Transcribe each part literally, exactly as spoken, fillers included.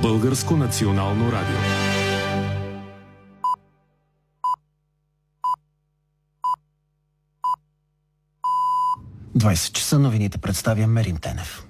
Българско национално радио. двайсет часа новините представя Мерин Тенев.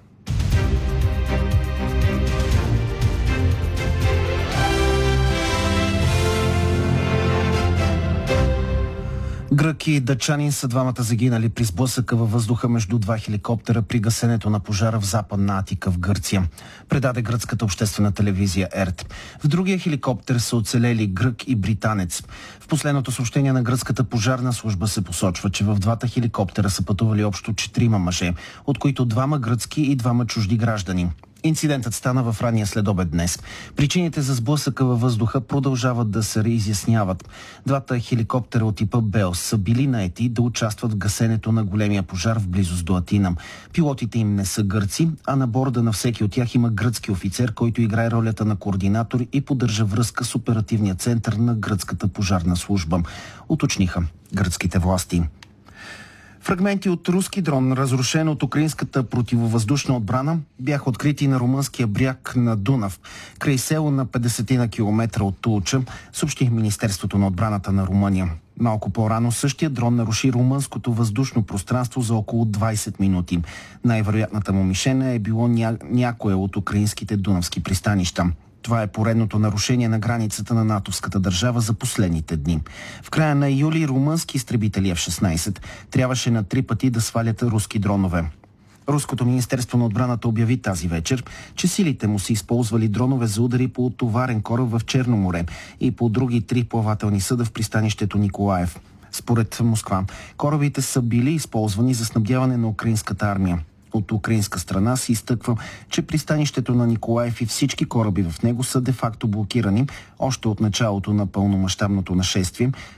Грък и дъчанин са двамата загинали при сблъсъка във въздуха между два хеликоптера при гасенето на пожара в Западна Атика в Гърция. Предаде гръцката обществена телевизия ЕРТ. В другия хеликоптер са оцелели грък и британец. В последното съобщение на гръцката пожарна служба се посочва, че в двата хеликоптера са пътували общо четирима мъже, от които двама гръцки и двама чужди граждани. Инцидентът стана в ранния следобед днес. Причините за сблъсъка във въздуха продължават да се изясняват. Двата хеликоптера от типа Белс са били наети да участват в гасенето на големия пожар в близост до Атина. Пилотите им не са гърци, а на борда на всеки от тях има гръцки офицер, който играе ролята на координатор и поддържа връзка с оперативния център на гръцката пожарна служба, уточниха гръцките власти. Фрагменти от руски дрон, разрушен от украинската противовъздушна отбрана, бяха открити на румънския бряг на Дунав, край село на петдесет на километра от Тулча, съобщи Министерството на отбраната на Румъния. Малко по-рано същия дрон наруши румънското въздушно пространство за около двайсет минути. Най-вероятната му мишена е било ня... някое от украинските дунавски пристанища. Това е поредното нарушение на границата на натовската държава за последните дни. В края на юли румънски изтребители Еф шестнайсет трябваше на три пъти да свалят руски дронове. Руското министерство на отбраната обяви тази вечер, че силите му са използвали дронове за удари по товарен кораб в Черно море и по други три плавателни съда в пристанището Николаев. Според Москва, корабите са били използвани за снабдяване на украинската армия. От украинска страна се изтъква, че пристанището на Николаев и всички кораби в него са де-факто блокирани още от началото на пълномащабното нашествие,